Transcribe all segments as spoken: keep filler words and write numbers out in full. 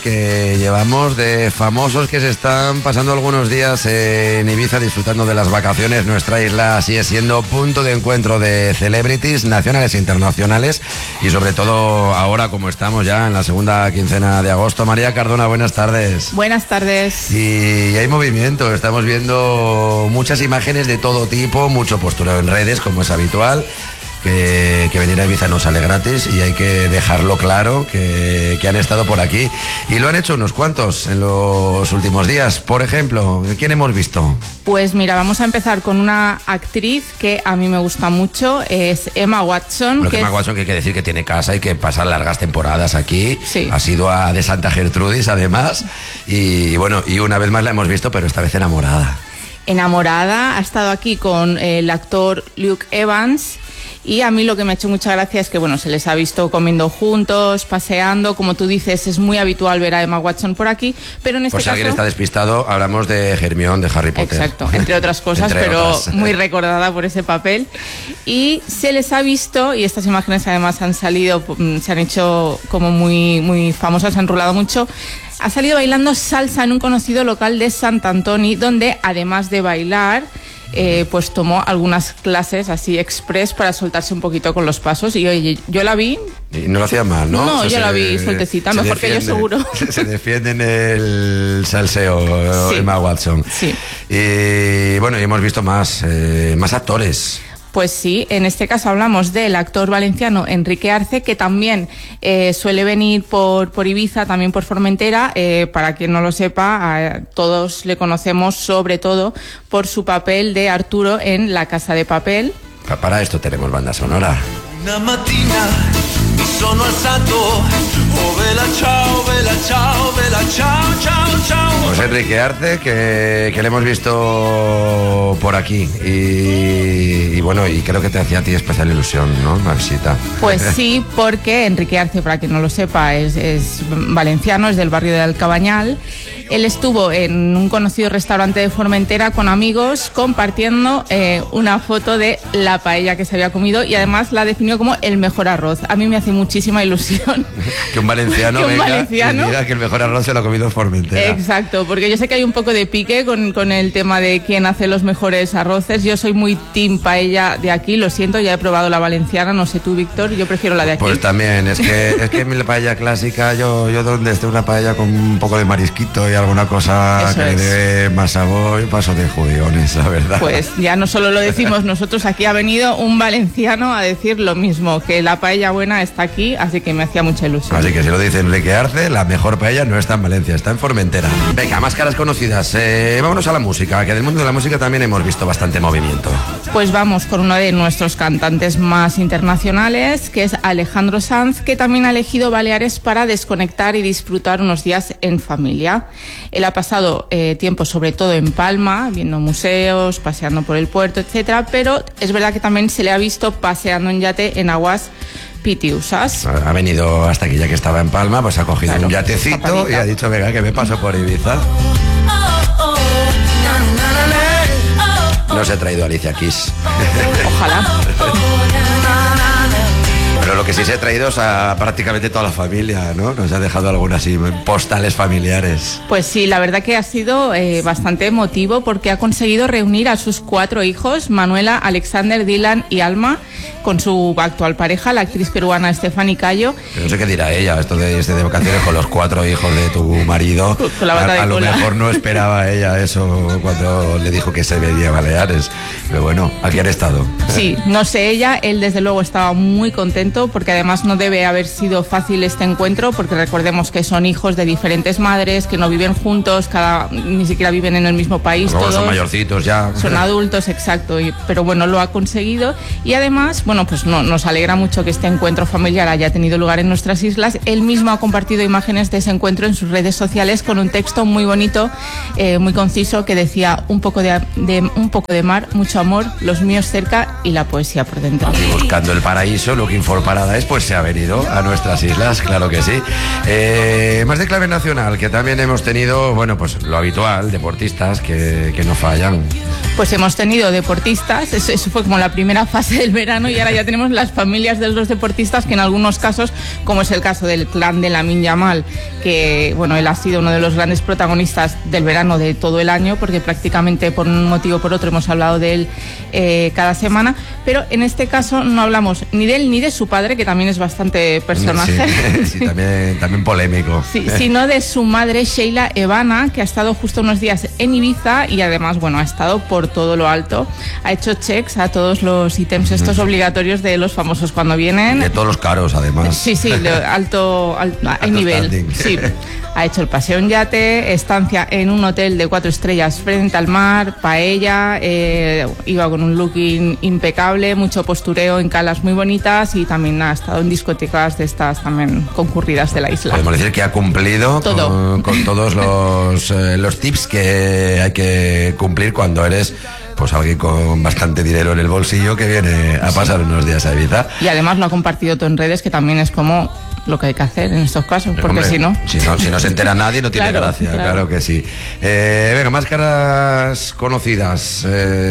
Que llevamos de famosos que se están pasando algunos días en Ibiza disfrutando de las vacaciones. Nuestra isla sigue siendo punto de encuentro de celebrities nacionales e internacionales, y sobre todo ahora, como estamos ya en la segunda quincena de agosto. María Cardona, buenas tardes. Buenas tardes. Y hay movimiento, estamos viendo muchas imágenes de todo tipo, mucho postureo en redes, como es habitual. Que, que venir a Ibiza no sale gratis, y hay que dejarlo claro que, que han estado por aquí y lo han hecho unos cuantos en los últimos días. Por ejemplo, ¿quién hemos visto? Pues mira, vamos a empezar con una actriz que a mí me gusta mucho, es Emma Watson. Bueno, que Emma es... Watson, que hay que decir que tiene casa y que pasa largas temporadas aquí. Sí. Ha sido a de Santa Gertrudis, además, y bueno, y una vez más la hemos visto, pero esta vez enamorada. Enamorada, ha estado aquí con el actor Luke Evans. Y a mí lo que me ha hecho mucha gracia es que, bueno, se les ha visto comiendo juntos, paseando. Como tú dices, es muy habitual ver a Emma Watson por aquí, pero en este Por si caso... alguien está despistado, hablamos de Hermione de Harry Potter. Exacto, entre otras cosas, entre pero otras. Muy recordada por ese papel. Y se les ha visto, y estas imágenes además han salido, se han hecho como muy, muy famosas, se han rulado mucho. Ha salido bailando salsa en un conocido local de Sant Antoni, donde además de bailar... Eh, pues tomó algunas clases así express para soltarse un poquito con los pasos, y oye, yo la vi y no lo hacía mal, ¿no? no, o sea, yo se, la vi sueltecita, mejor defiende, que yo seguro. Se defiende en el salseo, sí. Emma Watson. Sí. Y bueno, y hemos visto más eh, más actores. Pues sí, en este caso hablamos del actor valenciano Enrique Arce, que también eh, suele venir por, por Ibiza, también por Formentera. Eh, para quien no lo sepa, a, todos le conocemos sobre todo por su papel de Arturo en La Casa de Papel. Para esto tenemos banda sonora. Una mattina mi sono alzato, oh vela ciao, vela ciao, vela ciao, ciao, ciao. Pues Enrique Arce, que, que le hemos visto por aquí, y, y bueno, y creo que te hacía a ti especial ilusión, ¿no? Una visita. Pues sí, porque Enrique Arce, para quien no lo sepa, es, es valenciano, es del barrio de Alcabañal. Él estuvo en un conocido restaurante de Formentera con amigos compartiendo eh, una foto de la paella que se había comido, y además la definió como el mejor arroz. A mí me hace muchísima ilusión que un valenciano que un venga valenciano... y diga que el mejor arroz se lo ha comido en Formentera. Exacto, porque yo sé que hay un poco de pique con, con el tema de quién hace los mejores arroces. Yo soy muy team paella de aquí, lo siento, ya he probado la valenciana, no sé tú, Víctor, yo prefiero la de aquí. Pues también, es que es que mi paella clásica, yo, yo donde esté una paella con un poco de marisquito y alguna cosa Eso que le es. dé más sabor, paso de judiones, la verdad. Pues ya no solo lo decimos nosotros, aquí ha venido un valenciano a decir lo mismo, que la paella buena está aquí, así que me hacía mucha ilusión. Así que si lo dice Enrique Arce, la mejor paella no está en Valencia, está en Formentera. Venga, más caras conocidas. Eh, vámonos a la música, que del mundo de la música también hemos visto bastante movimiento. Pues vamos con uno de nuestros cantantes más internacionales, que es Alejandro Sanz, que también ha elegido Baleares para desconectar y disfrutar unos días en familia. Él ha pasado eh, tiempo sobre todo en Palma, viendo museos, paseando por el puerto, etcétera, pero es verdad que también se le ha visto paseando en yate en aguas pitiusas. Ha venido hasta aquí, ya que estaba en Palma, pues ha cogido claro, un yatecito papadita. Y ha dicho, venga, que me paso por Ibiza. No se ha traído a Alicia Keys. Ojalá. Pero lo que sí se ha traído es a prácticamente toda la familia, ¿no? Nos ha dejado algunas así, postales familiares. Pues sí, la verdad que ha sido eh, bastante emotivo, porque ha conseguido reunir a sus cuatro hijos, Manuela, Alexander, Dylan y Alma, con su actual pareja, la actriz peruana Stephanie Cayo. Pero no sé qué dirá ella, esto de, este de vacaciones con los cuatro hijos de tu marido. Con la bata de a, a lo cola. mejor no esperaba ella eso cuando le dijo que se venía a Baleares. Pero bueno, aquí han estado. Sí, no sé ella, él desde luego estaba muy contento, porque además no debe haber sido fácil este encuentro, porque recordemos que son hijos de diferentes madres, que no viven juntos, cada ni siquiera viven en el mismo país. Todos todos son mayorcitos ya. Son adultos, exacto, y, pero bueno, lo ha conseguido. Y además, bueno, pues no, nos alegra mucho que este encuentro familiar haya tenido lugar en nuestras islas. Él mismo ha compartido imágenes de ese encuentro en sus redes sociales con un texto muy bonito, eh, muy conciso, que decía un poco de, de, un poco de mar, mucho amor, los míos cerca y la poesía por dentro. Y buscando el paraíso, Looking for por Paradise, pues se ha venido a nuestras islas, claro que sí. Eh, más de clave nacional, que también hemos tenido, bueno, pues lo habitual, deportistas que, que no fallan. Pues hemos tenido deportistas, eso, eso fue como la primera fase del verano, y ahora ya tenemos las familias de los deportistas, que en algunos casos, como es el caso del clan de Lamine Yamal, que bueno, él ha sido uno de los grandes protagonistas del verano de todo el año, porque prácticamente por un motivo o por otro hemos hablado de él eh, cada semana, pero en este caso no hablamos ni de él ni de su padre, que también es bastante personaje. Sí, sí, también, también polémico. Sí, sino de su madre, Sheila Evana, que ha estado justo unos días en Ibiza y además, bueno, ha estado por todo lo alto, ha hecho checks a todos los ítems estos obligatorios de los famosos cuando vienen. De todos los caros, además. Sí, sí, de alto, alto, alto nivel. Standing. Sí. Ha hecho el paseo en yate, estancia en un hotel de cuatro estrellas frente al mar, paella, eh, iba con un look in, impecable, mucho postureo en calas muy bonitas, y también ha estado en discotecas de estas también concurridas de la isla. Podemos decir que ha cumplido Todo. Con, con todos los, eh, los tips que hay que cumplir cuando eres pues alguien con bastante dinero en el bolsillo que viene a pasar sí. unos días a Ibiza. Y además lo ha compartido todo en redes, que también es como lo que hay que hacer en estos casos, porque Hombre, si no... Si no, si no se entera nadie, no tiene claro, gracia, claro. claro que sí. Eh, venga, más caras conocidas.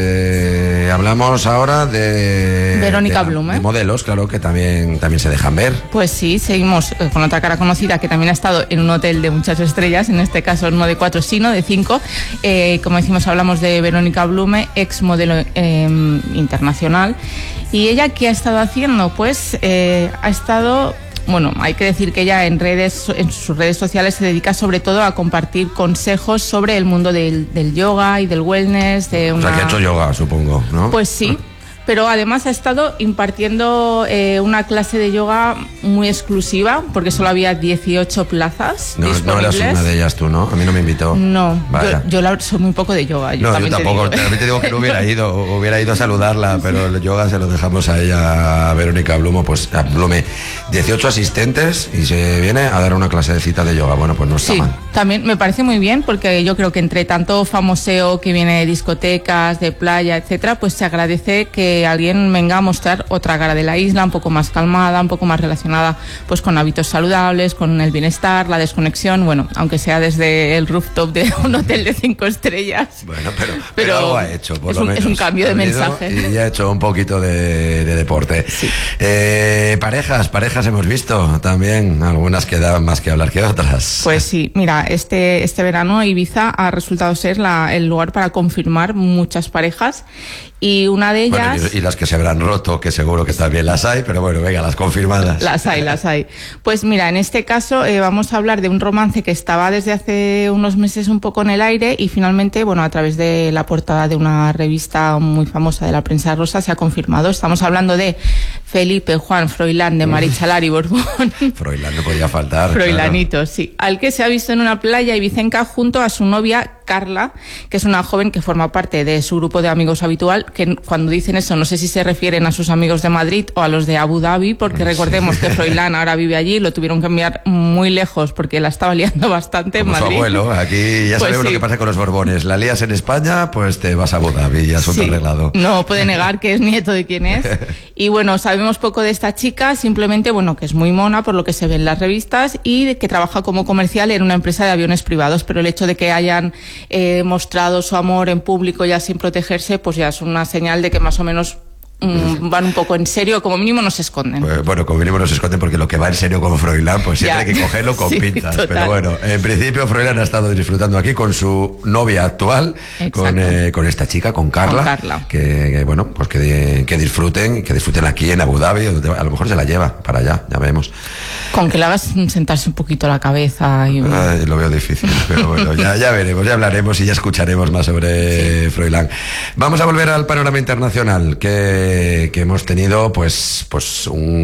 Eh, hablamos ahora de... Verónica de, Blume. De modelos, claro, que también, también se dejan ver. Pues sí, seguimos eh, con otra cara conocida, que también ha estado en un hotel de muchas estrellas, en este caso no de cuatro, sino de cinco. Eh, como decimos, hablamos de Verónica Blume, ex modelo eh, internacional. ¿Y ella qué ha estado haciendo? Pues eh, ha estado... Bueno, hay que decir que ella en redes, en sus redes sociales se dedica sobre todo a compartir consejos sobre el mundo del, del yoga y del wellness. De una... O sea, que ha hecho yoga, supongo, ¿no? Pues sí. Pero además ha estado impartiendo eh, una clase de yoga muy exclusiva, porque solo había dieciocho plazas no, disponibles. No eras una de ellas tú, ¿no? A mí no me invitó. No, yo, yo la, soy muy poco de yoga. Yo no, también yo tampoco. Te digo. También te digo que no hubiera ido, hubiera ido a saludarla, pero el yoga se lo dejamos a ella, a Verónica Blume, pues a Blume. dieciocho asistentes y se viene a dar una clase de cita de yoga. Bueno, pues no está sí, mal. También me parece muy bien, porque yo creo que entre tanto famoseo que viene de discotecas, de playa, etcétera, pues se agradece que alguien venga a mostrar otra cara de la isla, un poco más calmada, un poco más relacionada pues con hábitos saludables, con el bienestar, la desconexión, bueno, aunque sea desde el rooftop de un hotel de cinco estrellas. Bueno, pero, pero, pero algo ha hecho, por es lo un, menos. Es un cambio de mensaje. Y ha hecho un poquito de, de deporte. Sí. Eh, parejas, parejas hemos visto también, algunas que daban más que hablar que otras. Pues sí, mira, este, este verano Ibiza ha resultado ser la, el lugar para confirmar muchas parejas, y una de ellas... Bueno, y, y las que se habrán roto, que seguro que también las hay, pero bueno, venga, las confirmadas. Las hay, las hay. Pues mira, en este caso eh, vamos a hablar de un romance que estaba desde hace unos meses un poco en el aire, y finalmente, bueno, a través de la portada de una revista muy famosa de la prensa rosa se ha confirmado. Estamos hablando de Felipe Juan Froilán de Marichalar y Borbón. Froilán no podía faltar. Froilanito, claro. Sí. Al que se ha visto en una playa ibicenca junto a su novia Carla, que es una joven que forma parte de su grupo de amigos habitual, que cuando dicen eso no sé si se refieren a sus amigos de Madrid o a los de Abu Dhabi, porque recordemos que Froilán ahora vive allí, lo tuvieron que enviar muy lejos porque la estaba liando bastante Como en Madrid. Su abuelo, aquí ya pues sabemos sí. lo que pasa con los Borbones. La lías en España, pues te vas a Abu Dhabi y asunto sí. arreglado. No puede negar que es nieto de quién es. Y bueno, sabemos poco de esta chica, simplemente bueno, que es muy mona por lo que se ve en las revistas, y que trabaja como comercial en una empresa de aviones privados, pero el hecho de que hayan eh, mostrado su amor en público ya sin protegerse, pues ya es una señal de que más o menos mm, van un poco en serio, como mínimo no se esconden. Pues, bueno, como mínimo no se esconden, porque lo que va en serio como Froilán, pues siempre Ya. hay que cogerlo con Sí, pinzas. total. Pero bueno, en principio Froilán ha estado disfrutando aquí con su novia actual, con, eh, con esta chica, con Carla, Con Carla. Que, que bueno, pues que, que disfruten, que disfruten aquí en Abu Dhabi, donde a lo mejor se la lleva para allá, ya vemos. Con que le hagas sentarse un poquito la cabeza. Y... Ay, lo veo difícil, pero bueno, ya, ya veremos, ya hablaremos y ya escucharemos más sobre sí. Froilán. Vamos a volver al panorama internacional, que, que hemos tenido pues, pues un